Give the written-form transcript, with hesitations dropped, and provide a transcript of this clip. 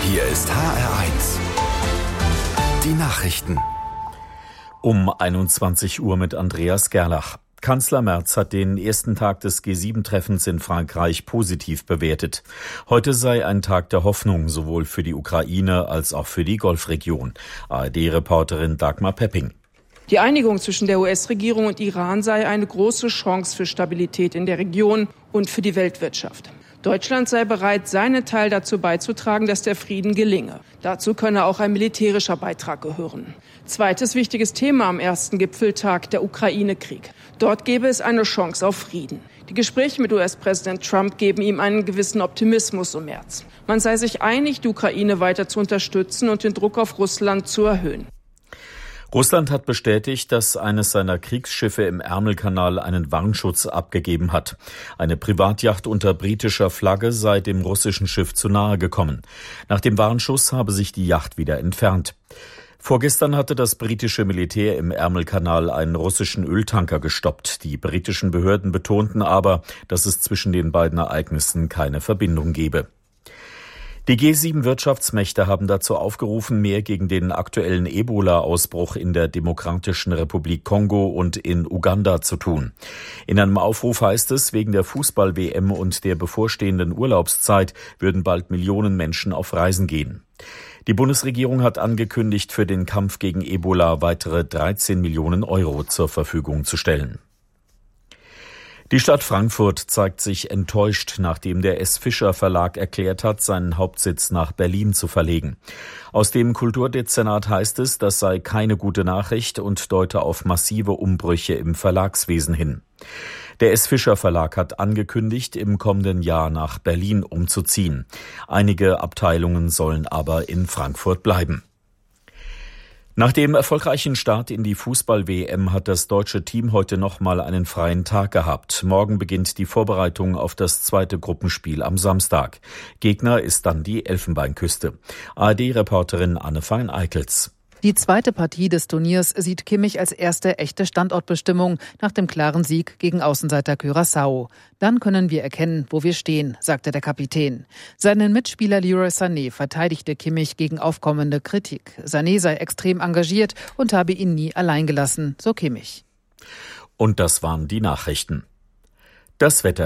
Hier ist HR1. Die Nachrichten. Um 21 Uhr mit Andreas Gerlach. Kanzler Merz hat den ersten Tag des G7-Treffens in Frankreich positiv bewertet. Heute sei ein Tag der Hoffnung, sowohl für die Ukraine als auch für die Golfregion. ARD-Reporterin Dagmar Pepping. Die Einigung zwischen der US-Regierung und Iran sei eine große Chance für Stabilität in der Region und für die Weltwirtschaft. Deutschland sei bereit, seinen Teil dazu beizutragen, dass der Frieden gelinge. Dazu könne auch ein militärischer Beitrag gehören. Zweites wichtiges Thema am ersten Gipfeltag, der Ukraine-Krieg. Dort gäbe es eine Chance auf Frieden. Die Gespräche mit US-Präsident Trump geben ihm einen gewissen Optimismus im März. Man sei sich einig, die Ukraine weiter zu unterstützen und den Druck auf Russland zu erhöhen. Russland hat bestätigt, dass eines seiner Kriegsschiffe im Ärmelkanal einen Warnschutz abgegeben hat. Eine Privatjacht unter britischer Flagge sei dem russischen Schiff zu nahe gekommen. Nach dem Warnschuss habe sich die Yacht wieder entfernt. Vorgestern hatte das britische Militär im Ärmelkanal einen russischen Öltanker gestoppt. Die britischen Behörden betonten aber, dass es zwischen den beiden Ereignissen keine Verbindung gebe. Die G7-Wirtschaftsmächte haben dazu aufgerufen, mehr gegen den aktuellen Ebola-Ausbruch in der Demokratischen Republik Kongo und in Uganda zu tun. In einem Aufruf heißt es, wegen der Fußball-WM und der bevorstehenden Urlaubszeit würden bald Millionen Menschen auf Reisen gehen. Die Bundesregierung hat angekündigt, für den Kampf gegen Ebola weitere 13 Millionen Euro zur Verfügung zu stellen. Die Stadt Frankfurt zeigt sich enttäuscht, nachdem der S. Fischer Verlag erklärt hat, seinen Hauptsitz nach Berlin zu verlegen. Aus dem Kulturdezernat heißt es, das sei keine gute Nachricht und deute auf massive Umbrüche im Verlagswesen hin. Der S. Fischer Verlag hat angekündigt, im kommenden Jahr nach Berlin umzuziehen. Einige Abteilungen sollen aber in Frankfurt bleiben. Nach dem erfolgreichen Start in die Fußball-WM hat das deutsche Team heute nochmal einen freien Tag gehabt. Morgen beginnt die Vorbereitung auf das zweite Gruppenspiel am Samstag. Gegner ist dann die Elfenbeinküste. ARD-Reporterin Anne Fein-Eickels. Die zweite Partie des Turniers sieht Kimmich als erste echte Standortbestimmung nach dem klaren Sieg gegen Außenseiter Curaçao. Dann können wir erkennen, wo wir stehen, sagte der Kapitän. Seinen Mitspieler Leroy Sané verteidigte Kimmich gegen aufkommende Kritik. Sané sei extrem engagiert und habe ihn nie allein gelassen, so Kimmich. Und das waren die Nachrichten. Das Wetter